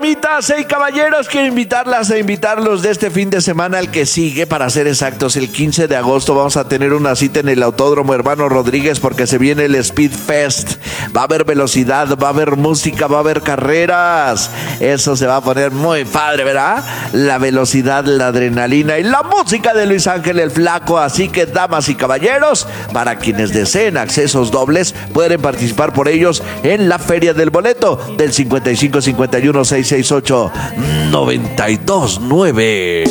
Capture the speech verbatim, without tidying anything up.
Damitas y caballeros, quiero invitarlas a invitarlos de este fin de semana al que sigue, para ser exactos, el quince de agosto vamos a tener una cita en el Autódromo Hermano Rodríguez porque se viene el Speed Fest. Va a haber velocidad, va a haber música, va a haber carreras. Eso se va a poner muy padre, ¿verdad? La velocidad, la adrenalina y la música de Luis Ángel el Flaco. Así que, damas y caballeros, para quienes deseen accesos dobles, pueden participar por ellos en la Feria del Boleto del cincuenta y cinco cincuenta y uno seiscientos sesenta y ocho noventa y dos nueve.